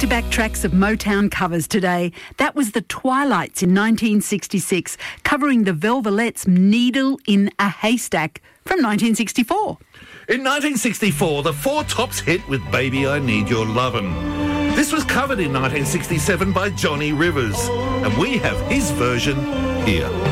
back-to-back tracks of Motown covers today. That was the Twilights in 1966, covering the Velvelettes' Needle in a Haystack from 1964. In 1964, the Four Tops hit with Baby I Need Your Lovin'. This was covered in 1967 by Johnny Rivers, and we have his version here.